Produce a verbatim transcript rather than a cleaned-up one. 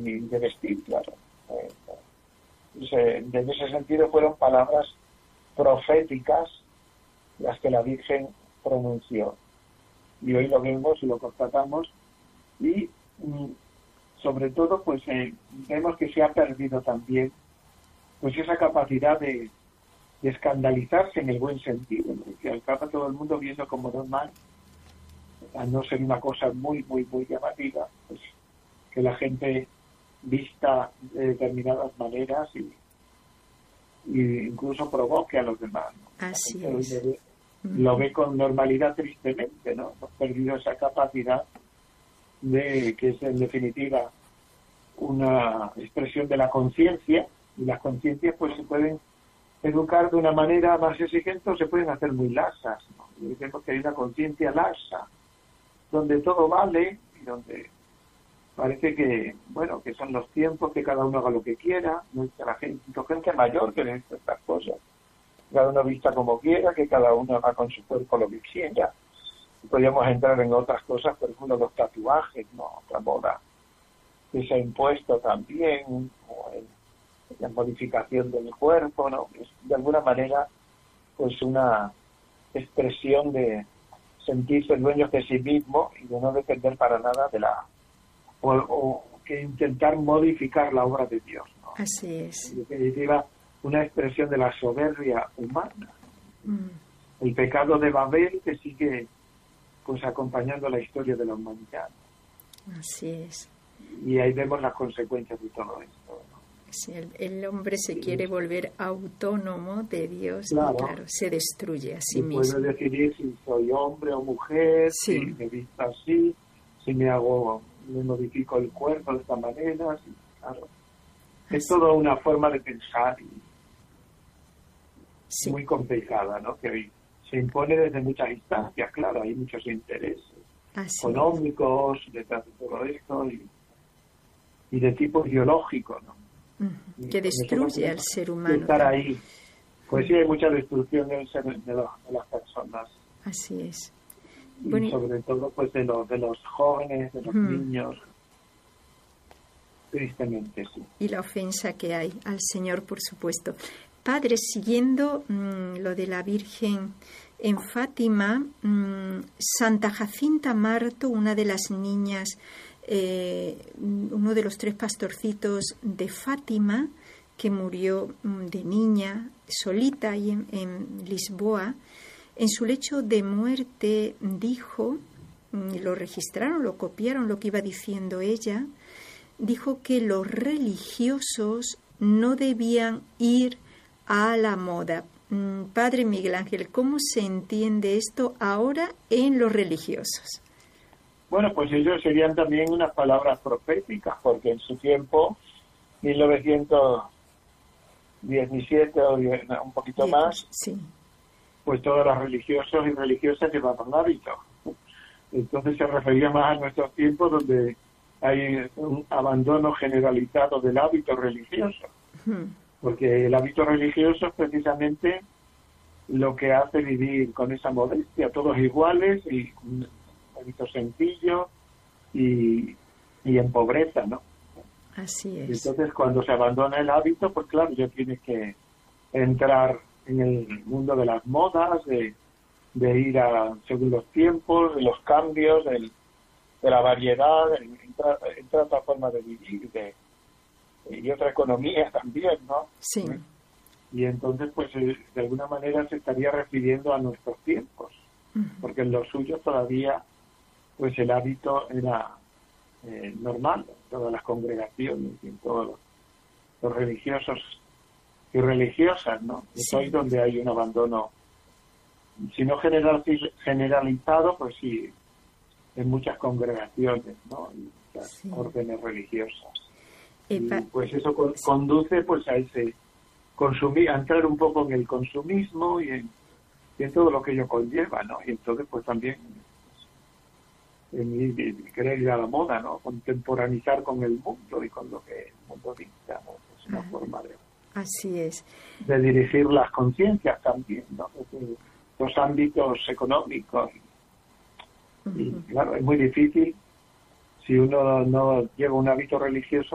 ni de vestir, claro. Eh, eh, en ese sentido fueron palabras proféticas las que la Virgen pronunció. Y hoy lo vemos y lo constatamos, y mm, sobre todo pues eh, vemos que se ha perdido también pues esa capacidad de, de escandalizarse en el buen sentido, ¿no? Que acaba todo el mundo viendo como normal, a no ser una cosa muy, muy, muy llamativa, pues que la gente vista de determinadas maneras y, y incluso provoque a los demás, ¿no? Así La es. Ve, lo ve con normalidad tristemente, ¿no? Hemos perdido esa capacidad de que es en definitiva una expresión de la conciencia, y las conciencias pues se pueden educar de una manera más exigente o se pueden hacer muy lasas, ¿no? Y decimos que hay una conciencia lasa, donde todo vale y donde parece que, bueno, que son los tiempos, que cada uno haga lo que quiera, ¿no? Que la gente, gente mayor que le dice estas cosas, cada uno vista como quiera, que cada uno haga con su cuerpo lo que quiera. Podríamos entrar en otras cosas, por ejemplo, los tatuajes, ¿no? Otra moda que se ha impuesto también, o en la modificación del cuerpo, ¿no? Es de alguna manera pues una expresión de sentirse dueños de sí mismo y de no depender para nada de la o, o que intentar modificar la obra de Dios, ¿no? Así es. En definitiva, una expresión de la soberbia humana. Mm. El pecado de Babel que sigue pues acompañando la historia de la humanidad. Así es. Y ahí vemos las consecuencias de todo esto, ¿no? Sí, el, el hombre se sí. quiere volver autónomo de Dios, claro. y claro, se destruye a sí y mismo. Puedo decidir si soy hombre o mujer, sí. si me visto así, si me hago, me modifico el cuerpo de esta manera, sí, claro. Es Así. toda una forma de pensar y sí. muy complicada, ¿no? Que hoy se impone desde muchas instancias, claro, hay muchos intereses Así económicos es. detrás de todo esto y, y de tipo ideológico, ¿no? Uh-huh. Que destruye al ser humano. Estar también. Ahí, pues sí, hay mucha destrucción del ser, de, los, de las personas. Así es. Y bueno, sobre todo pues de los, de los jóvenes, de los uh-huh. niños, tristemente, sí. Y la ofensa que hay al Señor, por supuesto. Padre, siguiendo mmm, lo de la Virgen en Fátima, mmm, Santa Jacinta Marto, una de las niñas, eh, uno de los tres pastorcitos de Fátima, que murió mmm, de niña, solita ahí en, en Lisboa, en su lecho de muerte dijo, mmm, lo registraron, lo copiaron lo que iba diciendo ella, dijo que los religiosos no debían ir a la moda. Padre Miguel Ángel, ¿cómo se entiende esto ahora en los religiosos? Bueno, pues ellos serían también unas palabras proféticas, porque en su tiempo, mil novecientos diecisiete o un poquito sí, más, sí. pues todos los religiosos y religiosas llevaban hábito. Entonces se refería más a nuestros tiempos, donde hay un abandono generalizado del hábito religioso. Hmm. Porque el hábito religioso es precisamente lo que hace vivir con esa modestia, todos iguales y un hábito sencillo y, y en pobreza, ¿no? Así es. Entonces, cuando se abandona el hábito, pues claro, ya tienes que entrar en el mundo de las modas, de, de ir a según los tiempos, de los cambios, del, de la variedad, entrar en otra forma de vivir, de y otra economía también, ¿no? Sí. Y entonces, pues, de alguna manera se estaría refiriendo a nuestros tiempos, uh-huh. porque en los suyos todavía, pues, el hábito era eh, normal, en todas las congregaciones y en todos los, los religiosos y religiosas, ¿no? Sí. Es hoy donde hay un abandono, si no general, generalizado, pues sí, en muchas congregaciones, ¿no? Y muchas sí. órdenes religiosas. Y pues eso con, conduce pues a ese consumir, a entrar un poco en el consumismo y en, y en todo lo que ello conlleva, ¿no? Y entonces pues también en, en, en querer ir a la moda, ¿no? Contemporanizar con el mundo y con lo que el mundo dicta, ¿no? Es una ah, forma de así es de dirigir las conciencias también, ¿no? Desde los ámbitos económicos y, uh-huh. y claro, es muy difícil si uno no lleva un hábito religioso,